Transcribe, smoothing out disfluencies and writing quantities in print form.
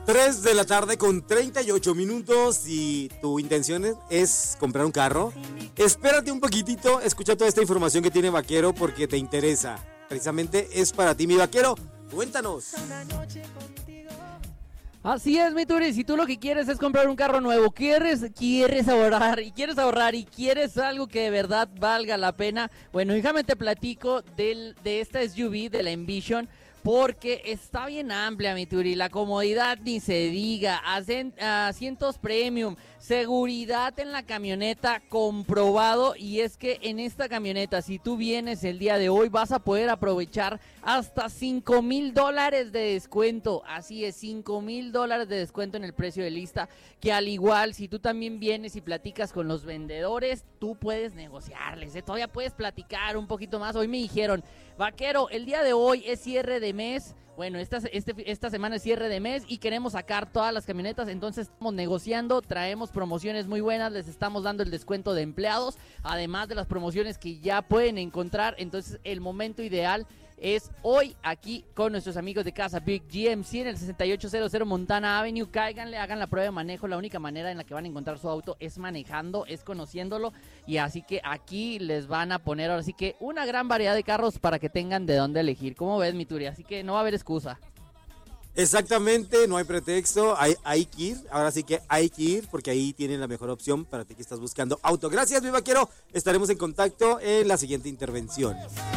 3 de la tarde con 38 minutos y tu intención es comprar un carro. Espérate un poquitito, escucha toda esta información que tiene Vaquero porque te interesa. Precisamente es para ti, mi Vaquero. Cuéntanos. Así es, mi Turi, si tú lo que quieres es comprar un carro nuevo, quieres ahorrar y quieres algo que de verdad valga la pena, bueno, déjame te platico de esta SUV, de la Envision, porque está bien amplia, mi Turi, la comodidad ni se diga, asientos premium, seguridad en la camioneta comprobado, y es que en esta camioneta, si tú vienes el día de hoy, vas a poder aprovechar hasta $5,000 de descuento, así es, $5,000 de descuento en el precio de lista, que al igual, si tú también vienes y platicas con los vendedores, tú puedes negociarles, todavía puedes platicar un poquito más. Hoy me dijeron, Vaquero, el día de hoy es cierre de mes. Bueno, esta semana es cierre de mes y queremos sacar todas las camionetas, entonces estamos negociando, traemos promociones muy buenas, les estamos dando el descuento de empleados, además de las promociones que ya pueden encontrar. Entonces el momento ideal es hoy aquí con nuestros amigos de Casa Big GMC en el 6800 Montana Avenue. Cáiganle, hagan la prueba de manejo. La única manera en la que van a encontrar su auto es manejando, es conociéndolo, y así que aquí les van a poner ahora sí que una gran variedad de carros para que tengan de dónde elegir. ¿Cómo ves, mi Turi? Así que no va a haber excusa. Exactamente, no hay pretexto, hay que ir, ahora sí que hay que ir porque ahí tienen la mejor opción para ti que estás buscando auto. Gracias, mi Vaquero, estaremos en contacto en la siguiente intervención.